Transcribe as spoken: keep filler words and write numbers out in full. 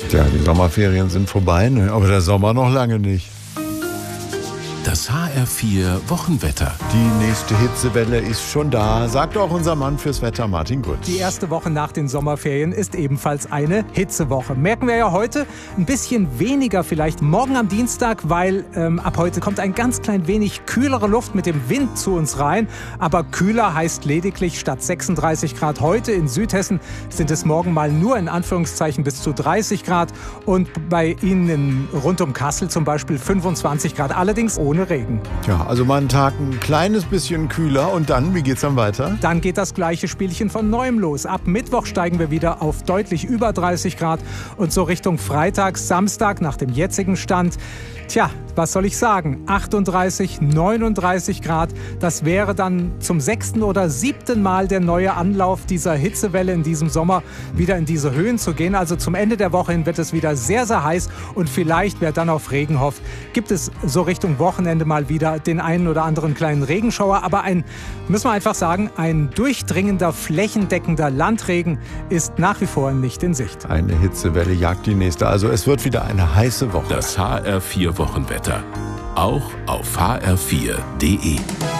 Tja, die Sommerferien sind vorbei, ne? Aber der Sommer noch lange nicht. Das H R vier Wochenwetter. Die nächste Hitzewelle ist schon da, sagt auch unser Mann fürs Wetter, Martin Gutz. Die erste Woche nach den Sommerferien ist ebenfalls eine Hitzewoche. Merken wir ja heute ein bisschen weniger vielleicht morgen am Dienstag, weil ähm, ab heute kommt ein ganz klein wenig kühlere Luft mit dem Wind zu uns rein. Aber kühler heißt lediglich statt sechsunddreißig Grad heute in Südhessen sind es morgen mal nur in Anführungszeichen bis zu dreißig Grad. Und bei Ihnen rund um Kassel zum Beispiel fünfundzwanzig Grad, allerdings ohne Regen. Ja, also mal einen Tag ein kleines bisschen kühler und dann, wie geht's dann weiter? Dann geht das gleiche Spielchen von neuem los. Ab Mittwoch steigen wir wieder auf deutlich über dreißig Grad und so Richtung Freitag, Samstag nach dem jetzigen Stand. Tja, was soll ich sagen? achtunddreißig, neununddreißig Grad. Das wäre dann zum sechsten oder siebten Mal der neue Anlauf dieser Hitzewelle in diesem Sommer, wieder in diese Höhen zu gehen. Also zum Ende der Woche hin wird es wieder sehr, sehr heiß und vielleicht, wer dann auf Regen hofft, gibt es so Richtung Wochenende mal wieder den einen oder anderen kleinen Regenschauer. Aber ein, müssen wir einfach sagen, ein durchdringender, flächendeckender Landregen ist nach wie vor nicht in Sicht. Eine Hitzewelle jagt die nächste. Also es wird wieder eine heiße Woche. Das H R vier Wochenwetter. Auch auf h r vier punkt de.